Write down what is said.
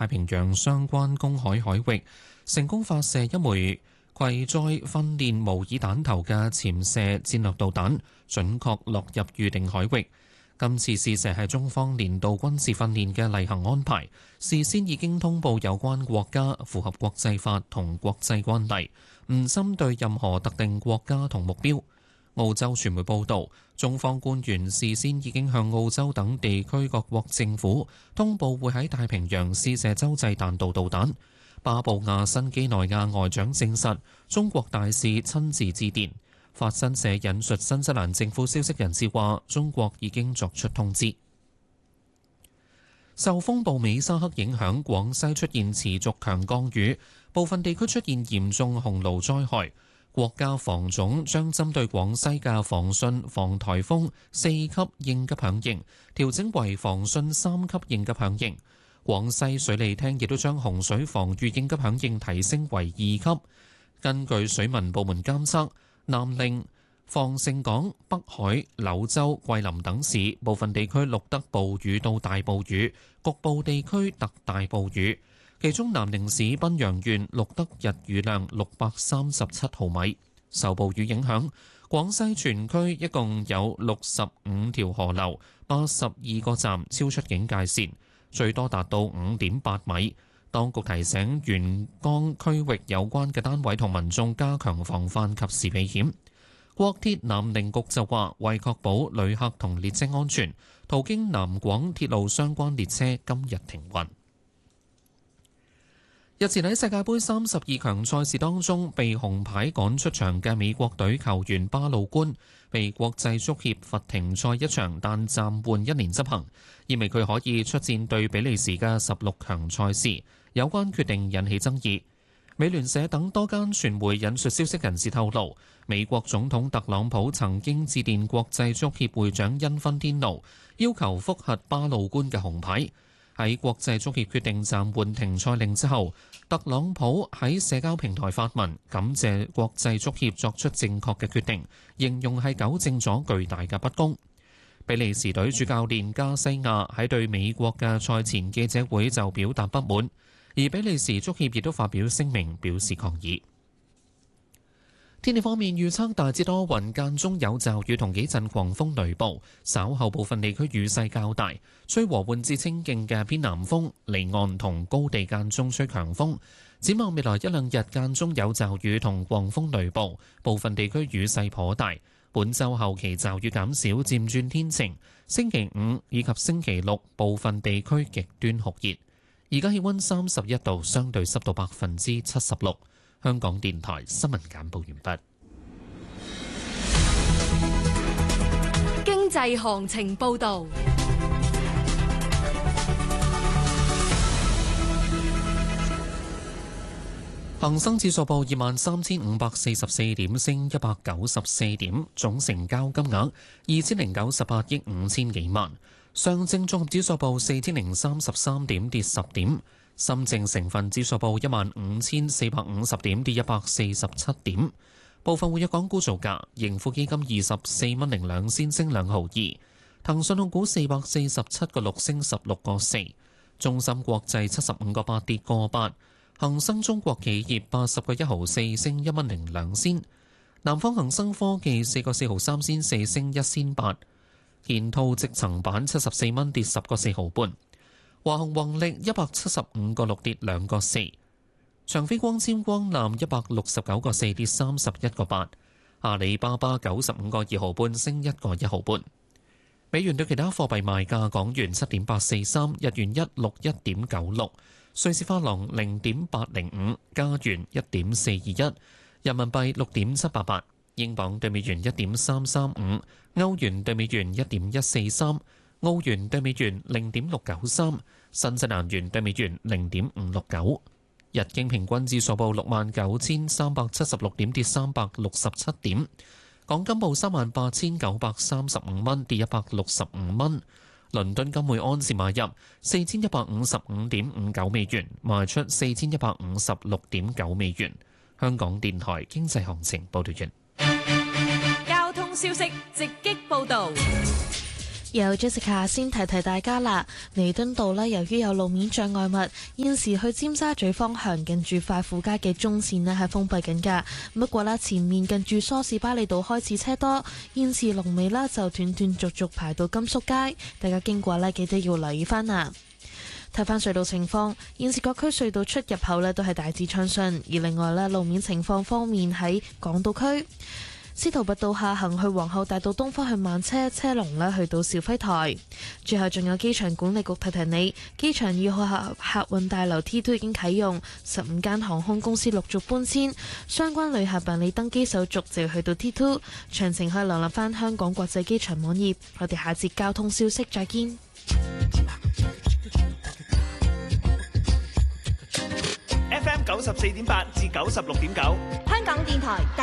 太平洋相關公海海域成功發射一枚攜載訓練模擬彈頭嘅潛射戰略導彈，準確落入預定海域。今次試射係中方年度軍事訓練嘅例行安排，事先已經通報有關國家，符合國際法同國際慣例，唔針對任何特定國家同目標。澳洲傳媒報導，中方官員事先已經向澳洲等地區各國政府通報會喺太平洋試射洲際彈道導彈。巴布亞新幾內亞外長證實，中國大使親自致電。法新社引述新西蘭政府消息人士話，中國已經作出通知。受風暴美沙克影響，廣西出現持續強降雨，部分地區出現嚴重洪澇災害。國家防總將針對廣西嘅防汛防颱風4級應急響應調整為防汛3級應急響應。廣西水利廳亦都將洪水防禦應急響應提升為2級。根據水文部門監測，南寧、防城港、北海、柳州、桂林等市部分地區錄得暴雨到大暴雨，局部地區特大暴雨。其中南寧市賓陽縣錄得日雨量637毫米。受暴雨影響，廣西全區一共有65條河流、82個站超出警戒線，最多達到5.8米。當局提醒沿江區域有關嘅單位同民眾加強防範，及時避險。國鐵南寧局就話，為確保旅客同列車安全，途經南廣鐵路相關列車今日停運。日前喺世界盃32強賽事當中被紅牌趕出場嘅美國隊球員巴魯官，被國際足協罰停賽一場，但暫緩1年執行，意味佢可以出戰對比利時嘅16強賽事。有關決定引起爭議。美聯社等多間傳媒引述消息人士透露，美國總統特朗普曾經致電國際足協會長因芬天奴，要求覆核巴魯官嘅紅牌。喺國際足協決定暫緩停賽令之後，特朗普喺社交平台發文感謝國際足協作出正確嘅決定，形容係糾正咗巨大嘅不公。比利時隊主教練加西亞喺對美國嘅賽前記者會就表達不滿，而比利時足協亦都發表聲明表示抗議。天氣方面預測大致多雲，間中有驟雨同幾陣狂風雷暴，稍後部分地區雨勢較大，吹和緩至清勁嘅偏南風，離岸同高地間中吹強風。展望未來一兩日間中有驟雨同狂風雷暴，部分地區雨勢頗大。本週後期驟雨減少，漸轉天晴。星期五以及星期六部分地區極端酷熱。而家氣溫31度，相對濕度76%。香港電台新聞簡報完畢。 經濟行情報導。 恒生指數報23,544點，升194點，總成交金額2,098億5千幾萬。上證綜合指數報4,033點，跌10點。深證成分指數報15,450點，跌147點。部分活躍港股造價：盈富基金24蚊零2仙升2毫2，騰訊控股447個6升16個4，中芯國際75個8跌個8，恒生中國企業80個1毫4升1蚊零2仙，南方恒生科技4個4毫3仙4升1仙8，建滔積層板74蚊跌10個4毫半。華虹宏力175個6跌2個4，長飛光纖光纜169個4跌31個8，阿里巴巴95個2毫半升1個1毫半。美元對其他貨幣賣價：港元7.843，日元161.96，瑞士法郎0.805，加元1.421，人民幣6.788，英鎊對美元1.335，歐元對美元1.143。澳元對美元0.693，新西蘭元對美元0.569，日經平均指數報69,376點，跌367點。港金報38,935蚊，跌165蚊。倫敦金每安士買入4,155.59美元，賣出4,156.9美元。香港電台經濟行情報道完。 交通消息直擊報導。 由 Jessica 先提提大家啦，彌敦道呢，由於有路面障礙物，現時去尖沙咀方向近住快富街嘅中線呢係封閉緊㗎。不過呢，前面近住梳士巴利道開始車多，現時龍尾呢就斷斷續續排到甘肅街，大家經過呢，記得要留意返啊。睇返隧道情況，現時各區隧道出入口呢都係大致暢順，而另外呢，路面情況方面喺港島區司徒拔道下行去皇后大道東方向慢車，車龍呢去到肇輝台。最後仲有機場管理局提提你，機場2號客運大樓 T2 已經啟用，15間航空公司陸續搬遷，相關旅客辦理登機手續就要去到 T2。詳情可以瀏覽返香港國際機場網頁。我哋下節交通消息再見。 FM 94.8至96.9， 香港電台